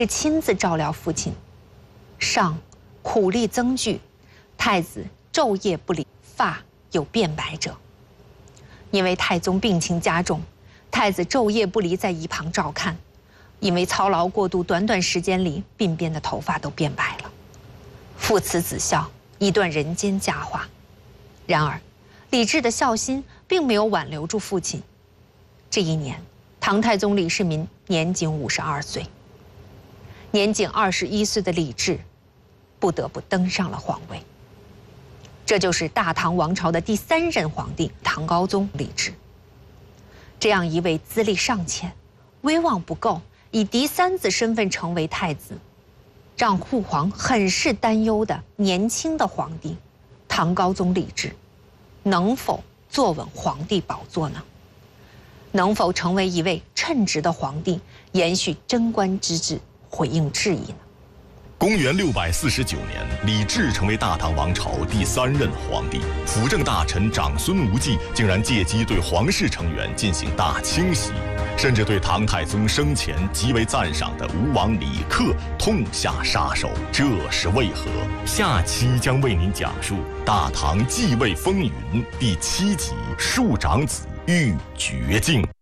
亲自照料父亲。上苦力增剧，太子昼夜不离，发有变白者。因为太宗病情加重，太子昼夜不离在一旁照看。因为操劳过度，短短时间里，鬓边的头发都变白了。父慈子孝，一段人间佳话。然而，李治的孝心并没有挽留住父亲。这一年，唐太宗李世民年仅52岁。年仅21岁的李治，不得不登上了皇位。这就是大唐王朝的第3任皇帝唐高宗李治。这样一位资历尚浅、威望不够，以嫡三子身份成为太子，让父皇很是担忧的年轻的皇帝唐高宗李治，能否坐稳皇帝宝座呢？能否成为一位称职的皇帝，延续贞观之治，回应质疑呢？ 公元649年，李治成为大唐王朝第3任皇帝，辅政大臣长孙无忌竟然借机对皇室成员进行大清洗，甚至对唐太宗生前极为赞赏的吴王李克痛下杀手，这是为何？下期将为您讲述《大唐继位风云》第7集《庶长子遇绝境》。